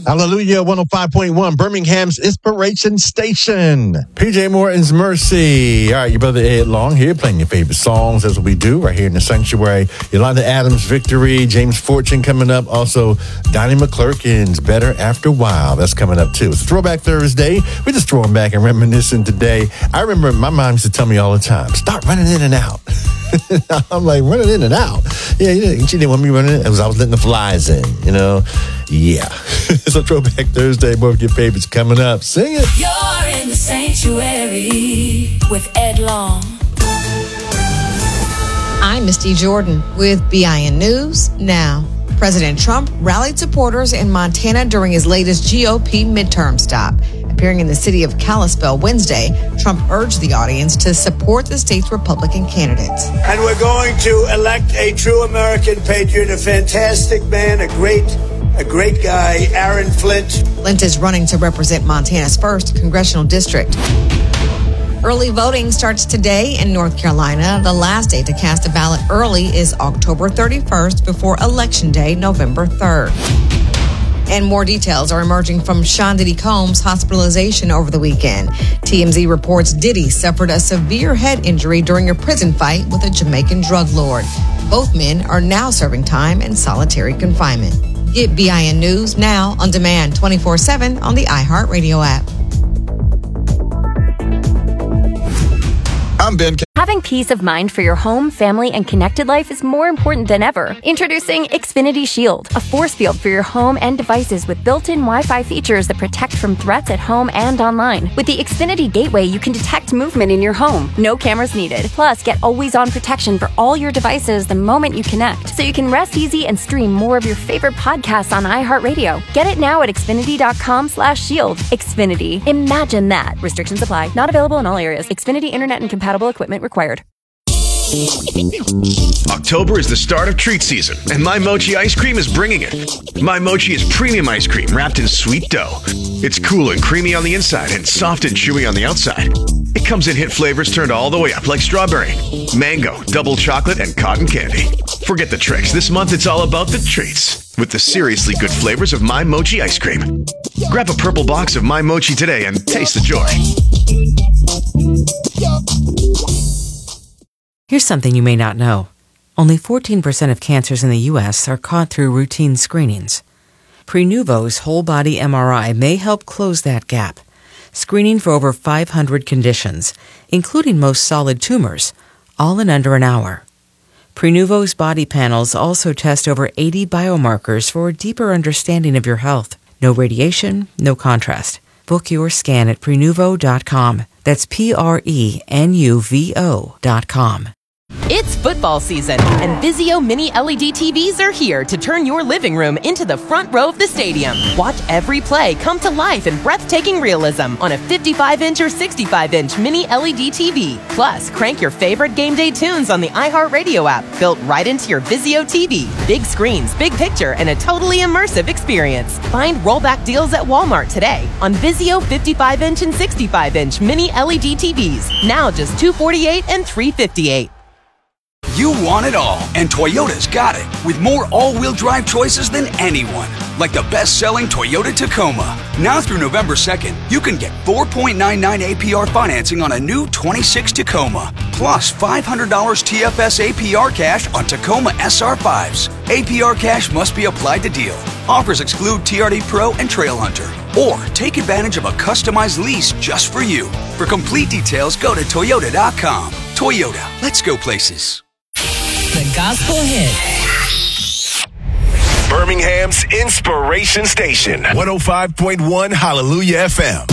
Hallelujah, 105.1, Birmingham's Inspiration Station. PJ Morton's Mercy. All right, your brother Ed Long here, playing your favorite songs. That's what we do right here in the sanctuary. Yolanda Adams' Victory, James Fortune coming up. Also, Donnie McClurkin's Better After a While. That's coming up, too. It's Throwback Thursday. We're just throwing back and reminiscing today. I remember my mom used to tell me all the time, start running in and out. I'm like, running in and out? Yeah, she didn't want me running in because I was letting the flies in, you know? Yeah. So Throwback Thursday, more of your favorites coming up. Sing it. You're in the sanctuary with Ed Long. I'm Misty Jordan with BIN News Now. President Trump rallied supporters in Montana during his latest GOP midterm stop. Appearing in the city of Kalispell Wednesday, Trump urged the audience to support the state's Republican candidates. And we're going to elect a true American patriot, a fantastic man, a great guy, Aaron Flint. Flint is running to represent Montana's 1st congressional district. Early voting starts today in North Carolina. The last day to cast a ballot early is October 31st before Election Day, November 3rd. And more details are emerging from Sean Diddy Combs' hospitalization over the weekend. TMZ reports Diddy suffered a severe head injury during a prison fight with a Jamaican drug lord. Both men are now serving time in solitary confinement. Get BIN News now on demand 24/7 on the iHeartRadio app. I'm Ben. Having peace of mind for your home, family, and connected life is more important than ever. Introducing Xfinity Shield, a force field for your home and devices with built-in Wi-Fi features that protect from threats at home and online. With the Xfinity Gateway, you can detect movement in your home. No cameras needed. Plus, get always-on protection for all your devices the moment you connect, so you can rest easy and stream more of your favorite podcasts on iHeartRadio. Get it now at Xfinity.com/shield. Xfinity. Imagine that. Restrictions apply. Not available in all areas. Xfinity Internet and compatible equipment required. October is the start of treat season, and My Mochi ice cream is bringing it. My Mochi is premium ice cream wrapped in sweet dough. It's cool and creamy on the inside and soft and chewy on the outside. It comes in hit flavors turned all the way up like strawberry, mango, double chocolate, and cotton candy. Forget the tricks. This month it's all about the treats with the seriously good flavors of My Mochi ice cream. Grab a purple box of My Mochi today and taste the joy. Here's something you may not know. Only 14% of cancers in the U.S. are caught through routine screenings. Prenuvo's whole-body MRI may help close that gap, screening for over 500 conditions, including most solid tumors, all in under an hour. Prenuvo's body panels also test over 80 biomarkers for a deeper understanding of your health. No radiation, no contrast. Book your scan at Prenuvo.com. That's Prenuvo.com. It's football season, and Vizio Mini LED TVs are here to turn your living room into the front row of the stadium. Watch every play come to life in breathtaking realism on a 55-inch or 65-inch Mini LED TV. Plus, crank your favorite game day tunes on the iHeartRadio app, built right into your Vizio TV. Big screens, big picture, and a totally immersive experience. Find rollback deals at Walmart today on Vizio 55-inch and 65-inch Mini LED TVs. Now just $248 and $358. You want it all, and Toyota's got it, with more all-wheel drive choices than anyone. Like the best-selling Toyota Tacoma. Now through November 2nd, you can get 4.99 APR financing on a new 26 Tacoma, plus $500 TFS APR cash on Tacoma SR5s. APR cash must be applied to deal. Offers exclude TRD Pro and Trail Hunter. Or take advantage of a customized lease just for you. For complete details, go to Toyota.com. Toyota, let's go places. The Gospel Hit. Birmingham's Inspiration Station. 105.1 Hallelujah FM.